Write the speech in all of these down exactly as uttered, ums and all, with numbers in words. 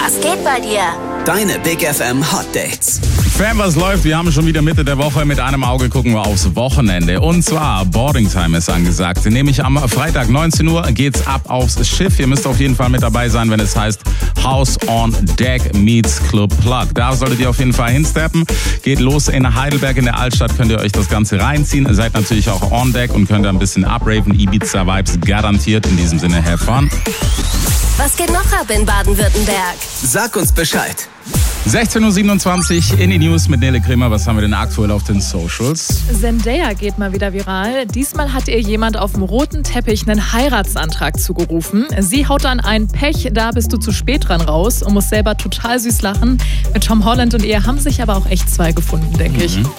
Was geht bei dir? Deine Big F M Hot Dates. Fam, was läuft? Wir haben schon wieder Mitte der Woche. Mit einem Auge gucken wir aufs Wochenende. Und zwar Boarding Time ist angesagt. Nämlich am Freitag neunzehn Uhr geht's ab aufs Schiff. Ihr müsst auf jeden Fall mit dabei sein, wenn es heißt House on Deck meets Club Plug. Da solltet ihr auf jeden Fall hinsteppen. Geht los in Heidelberg in der Altstadt. Könnt ihr euch das Ganze reinziehen. Seid natürlich auch on Deck und könnt ein bisschen upraven. Ibiza-Vibes garantiert. In diesem Sinne, have fun. Was geht noch ab in Baden-Württemberg? Sag uns Bescheid. sechzehn Uhr siebenundzwanzig in die News mit Nele Kremer. Was haben wir denn aktuell auf den Socials? Zendaya geht mal wieder viral. Diesmal hat ihr jemand auf dem roten Teppich einen Heiratsantrag zugerufen. Sie haut dann ein Pech, da bist du zu spät dran raus und muss selber total süß lachen. Mit Tom Holland und ihr haben sich aber auch echt zwei gefunden, denke ich. Mhm.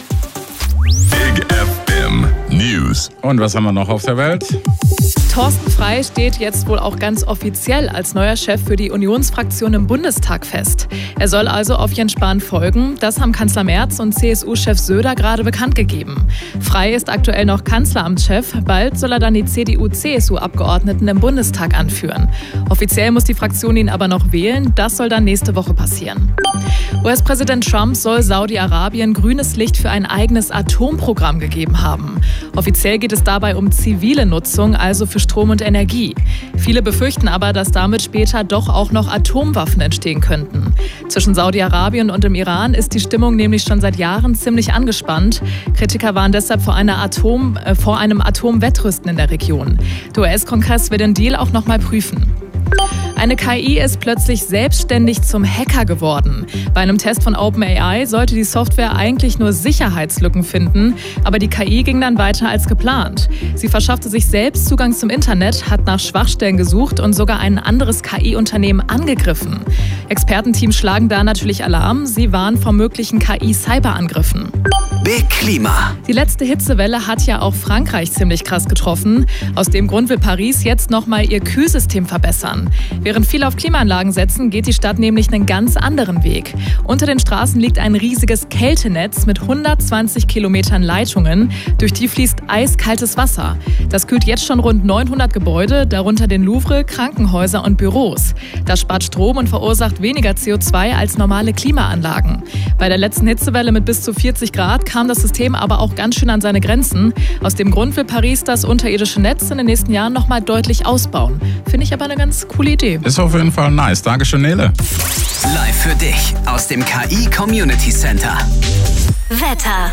Big F M News. Und was haben wir noch auf der Welt? Thorsten Frey steht jetzt wohl auch ganz offiziell als neuer Chef für die Unionsfraktion im Bundestag fest. Er soll also auf Jens Spahn folgen. Das haben Kanzler Merz und C S U-Chef Söder gerade bekannt gegeben. Frey ist aktuell noch Kanzleramtschef. Bald soll er dann die C D U-C S U-Abgeordneten im Bundestag anführen. Offiziell muss die Fraktion ihn aber noch wählen. Das soll dann nächste Woche passieren. U S-Präsident Trump soll Saudi-Arabien grünes Licht für ein eigenes Atomprogramm gegeben haben. Offiziell geht es dabei um zivile Nutzung, also für Strom und Energie. Viele befürchten aber, dass damit später doch auch noch Atomwaffen entstehen könnten. Zwischen Saudi-Arabien und dem Iran ist die Stimmung nämlich schon seit Jahren ziemlich angespannt. Kritiker waren deshalb vor, einer Atom, äh, vor einem Atomwettrüsten in der Region. Der U S-Kongress will den Deal auch noch mal prüfen. Eine K I ist plötzlich selbstständig zum Hacker geworden. Bei einem Test von OpenAI sollte die Software eigentlich nur Sicherheitslücken finden, aber die K I ging dann weiter als geplant. Sie verschaffte sich selbst Zugang zum Internet, hat nach Schwachstellen gesucht und sogar ein anderes K I-Unternehmen angegriffen. Expertenteams schlagen da natürlich Alarm. Sie warnen vor möglichen K I-Cyberangriffen. Big Klima. Die letzte Hitzewelle hat ja auch Frankreich ziemlich krass getroffen. Aus dem Grund will Paris jetzt nochmal ihr Kühlsystem verbessern. Während viele auf Klimaanlagen setzen, geht die Stadt nämlich einen ganz anderen Weg. Unter den Straßen liegt ein riesiges Kältenetz mit hundertzwanzig Kilometern Leitungen. Durch die fließt eiskaltes Wasser. Das kühlt jetzt schon rund neunhundert Gebäude, darunter den Louvre, Krankenhäuser und Büros. Das spart Strom und verursacht weniger C O zwei als normale Klimaanlagen. Bei der letzten Hitzewelle mit bis zu vierzig Grad kam das System aber auch ganz schön an seine Grenzen. Aus dem Grund will Paris das unterirdische Netz in den nächsten Jahren noch mal deutlich ausbauen. Finde ich aber eine ganz coole Idee. Ist auf jeden Fall nice. Dankeschön, Nele. Live für dich aus dem K I Community Center. Wetter.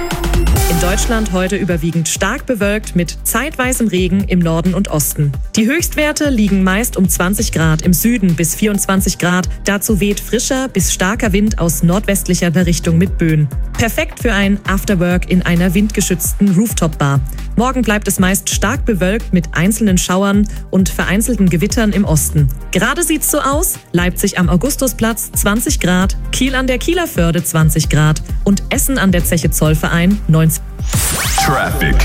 In Deutschland heute überwiegend stark bewölkt mit zeitweisem Regen im Norden und Osten. Die Höchstwerte liegen meist um zwanzig Grad, im Süden bis vierundzwanzig Grad. Dazu weht frischer bis starker Wind aus nordwestlicher Richtung mit Böen. Perfekt für ein Afterwork in einer windgeschützten Rooftop-Bar. Morgen bleibt es meist stark bewölkt mit einzelnen Schauern und vereinzelten Gewittern im Osten. Gerade sieht's so aus: Leipzig am Augustusplatz zwanzig Grad, Kiel an der Kieler Förde zwanzig Grad und Essen an der Zeche Zollverein neunzehn. Traffic.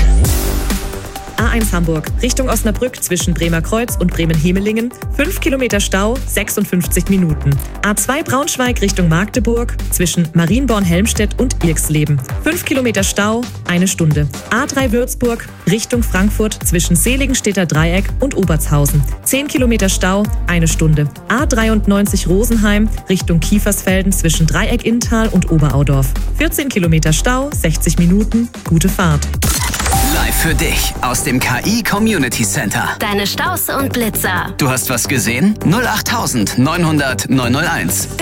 A eins Hamburg, Richtung Osnabrück zwischen Bremerkreuz und Bremen-Hemelingen, fünf Kilometer Stau, sechsundfünfzig Minuten. A zwei Braunschweig Richtung Magdeburg zwischen Marienborn-Helmstedt und Irxleben, fünf Kilometer Stau, eine Stunde. A drei Würzburg Richtung Frankfurt zwischen Seligenstädter Dreieck und Obertshausen, zehn Kilometer Stau, eine Stunde. A dreiundneunzig Rosenheim Richtung Kiefersfelden zwischen Dreieck-Inntal und Oberaudorf, vierzehn Kilometer Stau, sechzig Minuten, gute Fahrt. Live für dich aus dem K I Community Center. Deine Staus und Blitzer. Du hast was gesehen? null acht neunhundert neunhunderteins.